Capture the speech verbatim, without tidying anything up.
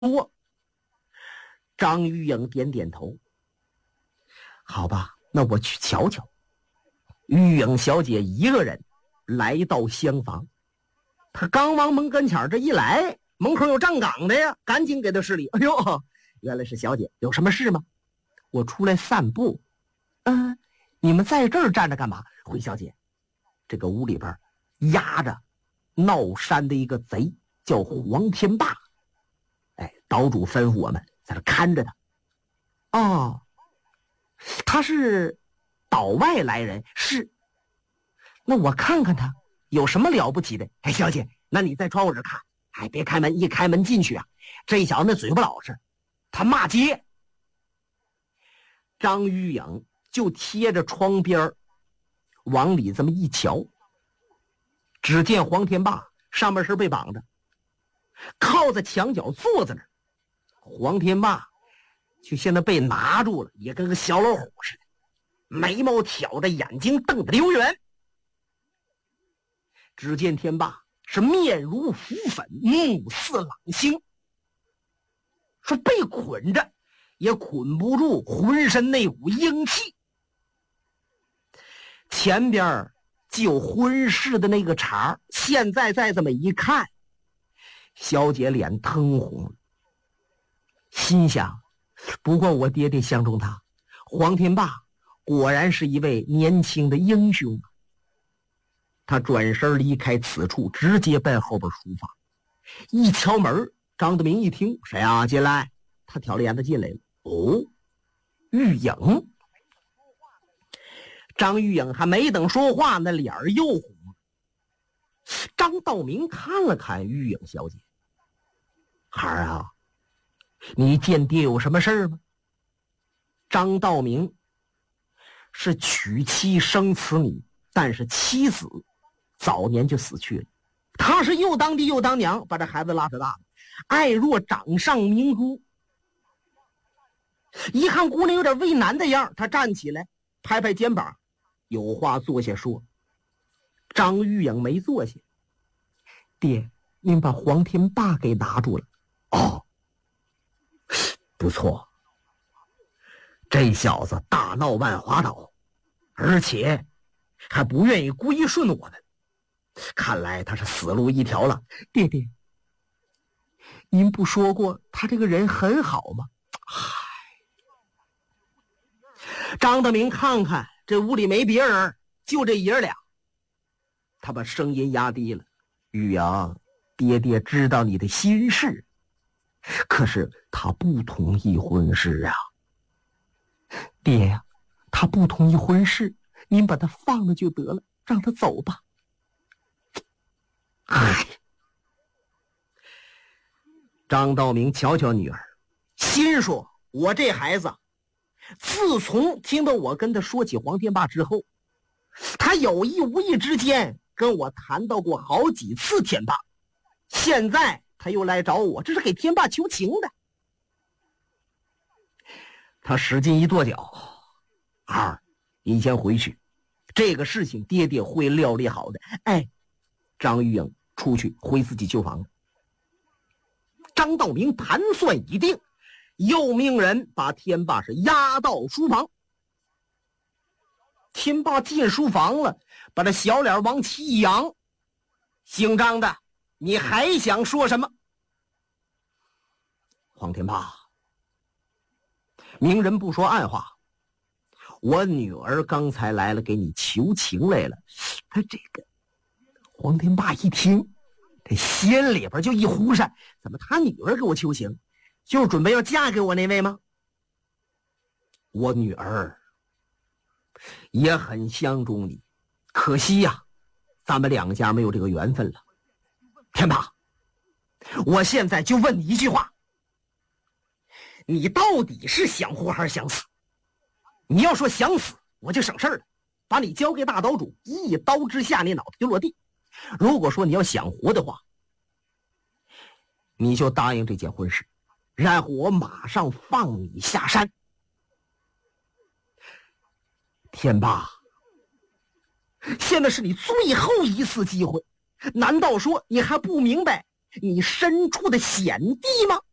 多。张玉英点点头，好吧，那我去瞧瞧。玉英小姐一个人来到厢房，她刚往门跟前这一来，门口有站岗的呀，赶紧给她施礼。哎呦，原来是小姐，有什么事吗？我出来散步。嗯、呃，你们在这儿站着干嘛？回小姐，这个屋里边压着闹山的一个贼，叫黄天霸。哎，岛主吩咐我们在这看着他。哦，他是岛外来人。是。那我看看他有什么了不起的。哎，小姐，那你在窗户这看，哎，别开门，一开门进去啊，这小子那嘴不老实，他骂街。张玉英就贴着窗边往里这么一瞧，只见黄天霸上半身被绑着，靠在墙角坐在那儿。黄天霸就现在被拿住了，也跟个小老虎似的，眉毛挑着，眼睛瞪得溜圆。只见天霸是面如浮粉，目似朗星，说被捆着也捆不住浑身那股英气。前边就婚事的那个茬，现在再这么一看，小姐脸腾红了，心想，不过我爹爹相中他，黄天霸果然是一位年轻的英雄。他转身离开此处，直接奔后边书房。一敲门，张德明一听，谁啊？进来。他挑着帘子进来了。哦，玉英。张玉英还没等说话，那脸儿又红了。张道明看了看玉英小姐，孩儿啊，你见爹有什么事儿吗？张道明是娶妻生子女，但是妻子早年就死去了，他是又当爹又当娘，把这孩子拉扯大了，爱若掌上明珠。一看姑娘有点为难的样，他站起来拍拍肩膀，有话坐下说。张玉英没坐下。爹，您把黄天霸给拿住了。哦，不错，这小子大闹万华岛，而且还不愿意归顺我们，看来他是死路一条了。爹爹，您不说过他这个人很好吗？唉，张德明看看这屋里没别人，就这爷俩，他把声音压低了。玉阳，爹爹知道你的心事，可是他不同意婚事啊。爹呀，他不同意婚事，您把他放了就得了，让他走吧。唉，张道明瞧瞧女儿，心说，我这孩子自从听到我跟他说起黄天霸之后，他有意无意之间跟我谈到过好几次天霸，现在他又来找我，这是给天霸求情的。他使劲一跺脚，儿，你先回去，这个事情爹爹会料理好的。哎，张玉英出去回自己旧房了。张道明盘算已定，又命人把天霸是押到书房。天霸进书房了，把这小脸往起一扬，姓张的，你还想说什么？黄天霸，明人不说暗话，我女儿刚才来了，给你求情来了。他这个黄天霸一听，这心里边就一忽闪，怎么他女儿给我求情，就是准备要嫁给我那位吗？我女儿也很相中你，可惜呀、啊，咱们两家没有这个缘分了。天霸，我现在就问你一句话，你到底是想活还是想死？你要说想死，我就省事了，把你交给大岛主，一刀之下你脑袋就落地。如果说你要想活的话，你就答应这件婚事，然后我马上放你下山。天霸，现在是你最后一次机会，难道说你还不明白你身处的险地吗？